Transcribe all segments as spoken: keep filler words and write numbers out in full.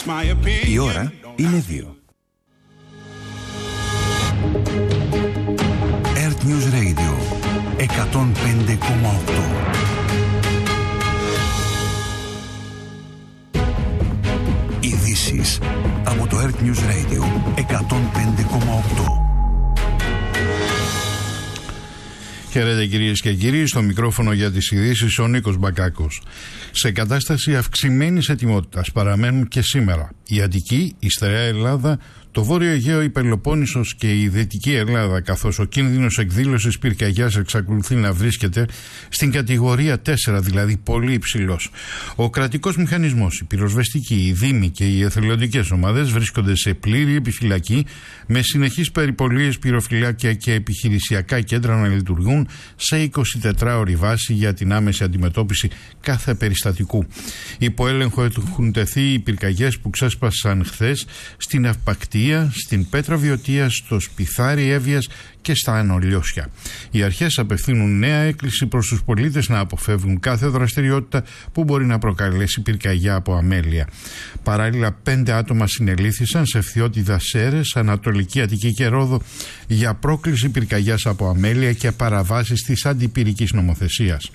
Η ώρα είναι δύο. Earth News Radio εκατόν πέντε κόμμα οκτώ. Ειδήσεις από το Earth News Radio εκατόν πέντε κόμμα οκτώ. Χαίρετε κυρίες και κύριοι, στο μικρόφωνο για τις ειδήσεις ο Νίκος Μπακάκος. Σε κατάσταση αυξημένης ετοιμότητας παραμένουν και σήμερα η Αττική, η Στερεά Ελλάδα, το Βόρειο Αιγαίο, η Πελοπόννησος και η Δυτική Ελλάδα, καθώς ο κίνδυνος εκδήλωσης πυρκαγιάς εξακολουθεί να βρίσκεται στην κατηγορία τέσσερα, δηλαδή πολύ υψηλός. Ο κρατικός μηχανισμός, οι πυροσβεστικοί, οι δήμοι και οι εθελοντικές ομάδες βρίσκονται σε πλήρη επιφυλακή, με συνεχείς περιπολίες, πυροφυλάκια και επιχειρησιακά κέντρα να λειτουργούν σε εικοσιτετράωρη βάση για την άμεση αντιμετώπιση κάθε περιστατικού. Υπό έλεγχο έχουν τεθεί οι πυρκαγιές που ξέσπασαν χθες στην Ευπακτή, στην Πέτρα Βιωτία, στο Σπιθάρι Εύβοιας και στα Ανολιώσια. Οι αρχές απευθύνουν νέα έκκληση προς τους πολίτες να αποφεύγουν κάθε δραστηριότητα που μπορεί να προκαλέσει πυρκαγιά από αμέλεια. Παράλληλα, πέντε άτομα συνελήφθησαν σε Φθιώτιδα, Σέρρες, Ανατολική Αττική και Ρόδο για πρόκληση πυρκαγιάς από αμέλεια και παραβάσεις της αντιπυρικής νομοθεσίας.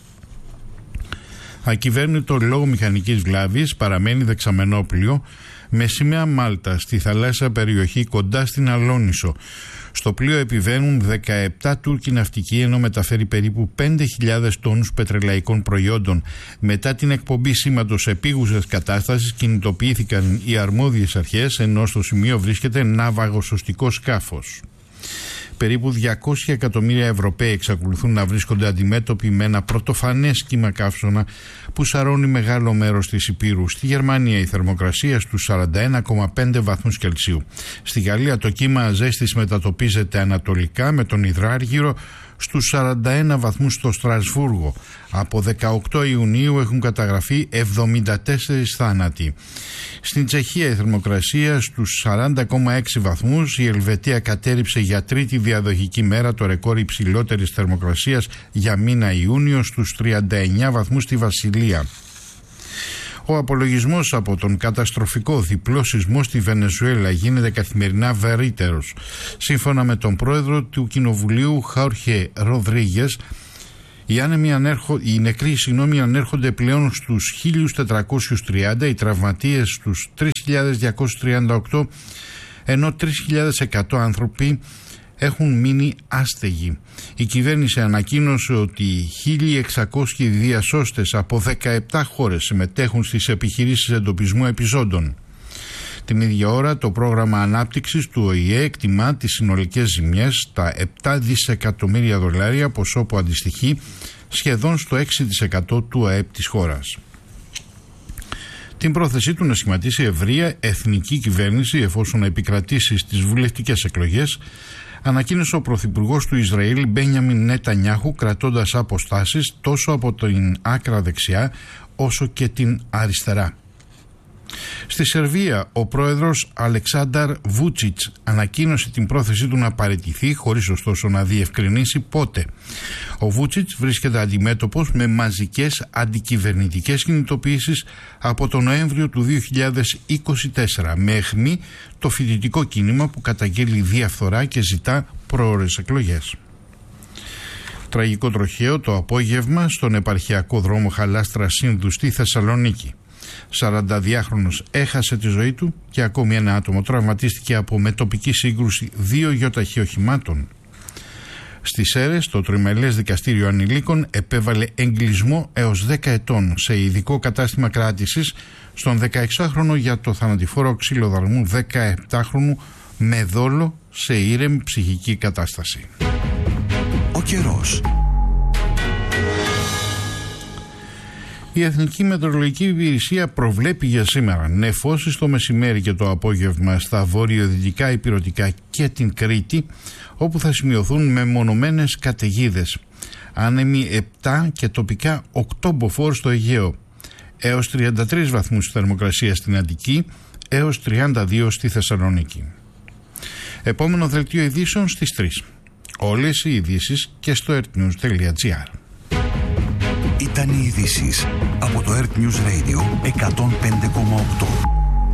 Ακυβέρνητο λόγω μηχανικής βλάβης παραμένει δεξαμενό πλοίο με σημαία Μάλτα στη θαλάσσια περιοχή κοντά στην Αλόνισο. Στο πλοίο επιβαίνουν δεκαεπτά Τούρκοι ναυτικοί, ενώ μεταφέρει περίπου πέντε χιλιάδες τόνους πετρελαϊκών προϊόντων. Μετά την εκπομπή σήματος επίγουσας κατάστασης κινητοποιήθηκαν οι αρμόδιες αρχές, ενώ στο σημείο βρίσκεται ναυαγοσωστικό σκάφος. Περίπου διακόσια εκατομμύρια Ευρωπαίοι εξακολουθούν να βρίσκονται αντιμέτωποι με ένα πρωτοφανές κύμα καύσωνα που σαρώνει μεγάλο μέρος της Υπήρου. Στη Γερμανία η θερμοκρασία στους σαράντα ένα κόμμα πέντε βαθμούς Κελσίου. Στη Γαλλία το κύμα ζέστης μετατοπίζεται ανατολικά με τον υδράργυρο στους σαράντα ένα βαθμούς στο Στρασβούργο. Από δεκαοκτώ Ιουνίου έχουν καταγραφεί εβδομήντα τέσσερις θάνατοι. Στην Τσεχία η θερμοκρασία στους σαράντα κόμμα έξι βαθμούς. Η Ελβετία κατέρριψε για τρίτη διαδοχική μέρα το ρεκόρ υψηλότερης θερμοκρασίας για μήνα Ιούνιο στους τριάντα εννέα βαθμούς στη Βασιλεία. Ο απολογισμός από τον καταστροφικό διπλό σεισμό στη Βενεζουέλα γίνεται καθημερινά βαρύτερος. Σύμφωνα με τον πρόεδρο του Κοινοβουλίου Χόρχε Ροδρίγες, οι, ανέρχο, οι νεκροί συγγνώμη, ανέρχονται πλέον στους χίλια τετρακόσιους τριάντα, οι τραυματίες στους τρεις χιλιάδες διακόσιους τριάντα οκτώ, ενώ τρεις χιλιάδες εκατό άνθρωποι έχουν μείνει άστεγοι. Η κυβέρνηση ανακοίνωσε ότι χίλια εξακόσιοι διασώστες από δεκαεπτά χώρες συμμετέχουν στις επιχειρήσεις εντοπισμού επιζώντων. Την ίδια ώρα το πρόγραμμα ανάπτυξης του Ο Η Ε εκτιμά τις συνολικές ζημιές στα επτά δισεκατομμύρια δολάρια, ποσό που αντιστοιχεί σχεδόν στο έξι τοις εκατό του ΑΕΠ της χώρας. Την πρόθεσή του να σχηματίσει ευρεία εθνική κυβέρνηση εφόσον επικρατήσει στις βουλευτικές εκλογές ανακοίνωσε ο πρωθυπουργός του Ισραήλ Μπένιαμιν Νετανιάχου, κρατώντας αποστάσεις τόσο από την άκρα δεξιά όσο και την αριστερά. Στη Σερβία ο πρόεδρος Αλεξάνταρ Βούτσιτς ανακοίνωσε την πρόθεσή του να παραιτηθεί, χωρίς ωστόσο να διευκρινίσει πότε. Ο Βούτσιτς βρίσκεται αντιμέτωπος με μαζικές αντικυβερνητικές κινητοποιήσεις από τον Νοέμβριο του δύο χιλιάδες είκοσι τέσσερα, με αιχμή το φοιτητικό κίνημα που καταγγέλει διαφθορά και ζητά προώρες εκλογές. Τραγικό τροχαίο το απόγευμα στον επαρχιακό δρόμο Χαλάστρα Σύνδου στη Θεσσαλονίκη. σαρανταδυάχρονος έχασε τη ζωή του και ακόμη ένα άτομο τραυματίστηκε από μετοπική σύγκρουση δύο γιοταχή οχημάτων. Στις Σέρρες το τριμελές δικαστήριο ανηλίκων επέβαλε εγκλισμό έως δέκα ετών σε ειδικό κατάστημα κράτησης στον δεκαεξάχρονο για το θανατηφόρο ξυλοδαρμού δεκαεπτάχρονου με δόλο σε ήρεμη ψυχική κατάσταση. Ο καιρός. Η Εθνική Μετεωρολογική Υπηρεσία προβλέπει για σήμερα νεφώσεις το μεσημέρι και το απόγευμα στα βορειοδυτικά ηπειρωτικά και την Κρήτη, όπου θα σημειωθούν μεμονωμένες καταιγίδες. Άνεμοι επτά και τοπικά οκτώ μποφόρ στο Αιγαίο, έως τριάντα τρεις βαθμούς θερμοκρασία στην Αττική, έως τριάντα δύο στη Θεσσαλονίκη. Επόμενο δελτίο ειδήσεων στις τρεις. Όλες οι ειδήσεις και στο earthnews τελεία gr. Ήταν οι ειδήσεις από το Earth News Radio εκατόν πέντε κόμμα οκτώ.